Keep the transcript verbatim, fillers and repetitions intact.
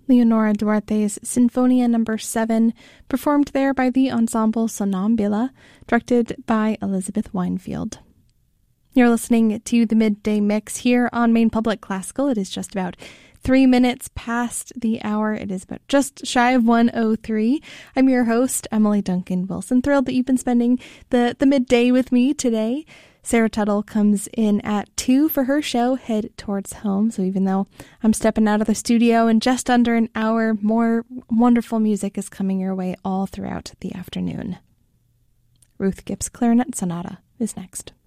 Leonora Duarte's Sinfonia Number seven, performed there by the Ensemble Sonnambula, directed by Elizabeth Winefield. You're listening to the Midday Mix here on Maine Public Classical. It is just about three minutes past the hour. It is about just shy of one oh three. I'm your host, Emily Duncan Wilson. Thrilled that you've been spending the, the midday with me today. Sarah Tuttle comes in at two for her show, Head Towards Home. So even though I'm stepping out of the studio in just under an hour, more wonderful music is coming your way all throughout the afternoon. Ruth Gibbs Clarinet Sonata is next.